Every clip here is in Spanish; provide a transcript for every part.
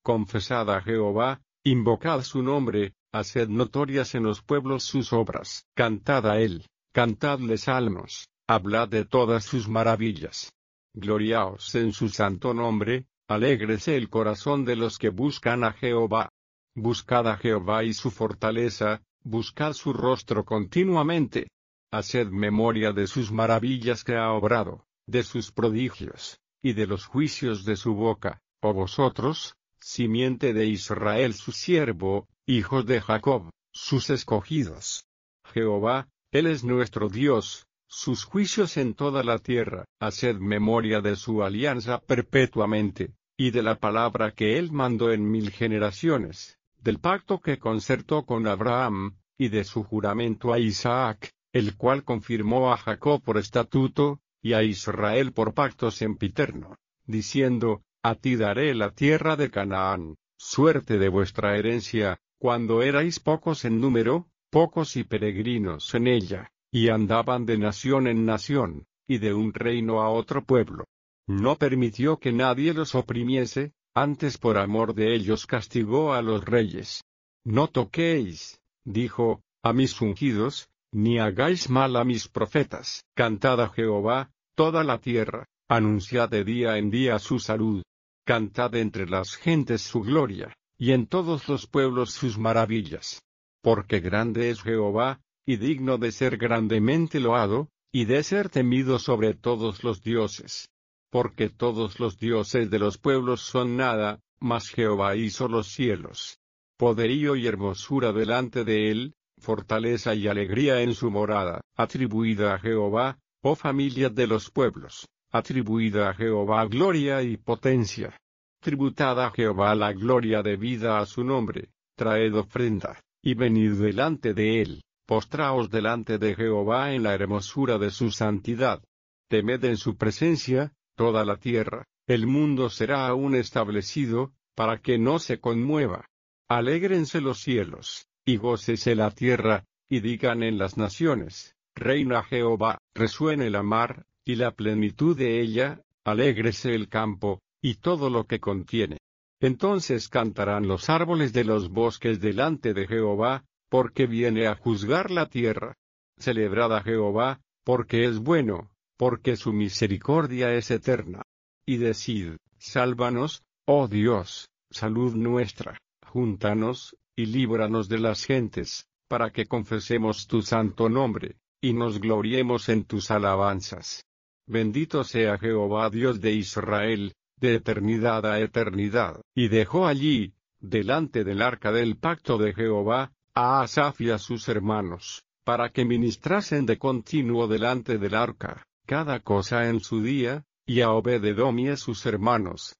confesad a Jehová, invocad su nombre, haced notorias en los pueblos sus obras. Cantad a él, cantadle salmos, hablad de todas sus maravillas. Gloriaos en su santo nombre, alégrese el corazón de los que buscan a Jehová. Buscad a Jehová y su fortaleza, buscad su rostro continuamente. Haced memoria de sus maravillas que ha obrado, de sus prodigios, y de los juicios de su boca, oh vosotros, simiente de Israel su siervo, hijos de Jacob, sus escogidos. Jehová, Él es nuestro Dios, sus juicios en toda la tierra. Haced memoria de su alianza perpetuamente, y de la palabra que Él mandó en 1000 generaciones, del pacto que concertó con Abraham, y de su juramento a Isaac, el cual confirmó a Jacob por estatuto, y a Israel por pacto sempiterno, diciendo, a ti daré la tierra de Canaán, suerte de vuestra herencia, cuando erais pocos en número, pocos y peregrinos en ella, y andaban de nación en nación, y de un reino a otro pueblo. No permitió que nadie los oprimiese, antes por amor de ellos castigó a los reyes. No toquéis, dijo, a mis ungidos, ni hagáis mal a mis profetas. Cantad a Jehová, toda la tierra, anunciad de día en día su salud. Cantad entre las gentes su gloria, y en todos los pueblos sus maravillas. Porque grande es Jehová, y digno de ser grandemente loado, y de ser temido sobre todos los dioses. Porque todos los dioses de los pueblos son nada, mas Jehová hizo los cielos. Poderío y hermosura delante de él, fortaleza y alegría en su morada. Atribuida a Jehová, oh familia de los pueblos, atribuida a Jehová gloria y potencia. Tributad a Jehová la gloria debida a su nombre, traed ofrenda, y venid delante de él, postraos delante de Jehová en la hermosura de su santidad. Temed en su presencia, toda la tierra, el mundo será aún establecido, para que no se conmueva. Alégrense los cielos, y gócese la tierra, y digan en las naciones, reina Jehová. Resuene la mar, y la plenitud de ella, alégrese el campo, y todo lo que contiene. Entonces cantarán los árboles de los bosques delante de Jehová, porque viene a juzgar la tierra. Celebrad a Jehová, porque es bueno, porque su misericordia es eterna. Y decid, sálvanos, oh Dios, salud nuestra, júntanos, y líbranos de las gentes, para que confesemos tu santo nombre, y nos gloriemos en tus alabanzas. Bendito sea Jehová Dios de Israel, de eternidad a eternidad. Y dejó allí, delante del arca del pacto de Jehová, a Asaf y a sus hermanos, para que ministrasen de continuo delante del arca, cada cosa en su día, y a Obed-edom y a sus hermanos,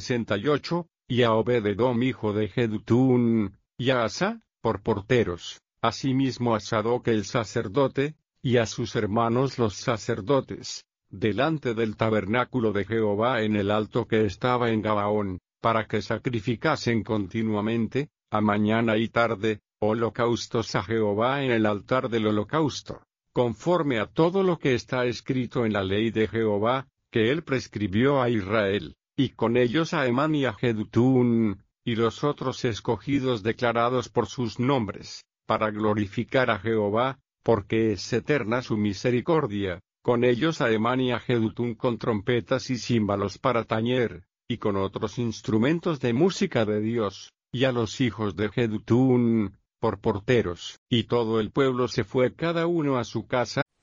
68, y a Obed-edom hijo de Jedutún, y a Asa, por porteros, asimismo a Sadoc el sacerdote, y a sus hermanos los sacerdotes, delante del tabernáculo de Jehová en el alto que estaba en Gabaón, para que sacrificasen continuamente, a mañana y tarde, holocaustos a Jehová en el altar del holocausto, conforme a todo lo que está escrito en la ley de Jehová, que él prescribió a Israel, y con ellos a Emán y a Jedutún, y los otros escogidos declarados por sus nombres, para glorificar a Jehová, porque es eterna su misericordia, con ellos a Emán y a Jedutún con trompetas y címbalos para tañer, y con otros instrumentos de música de Dios, y a los hijos de Jedutún, por porteros. Y todo el pueblo se fue cada uno a su casa.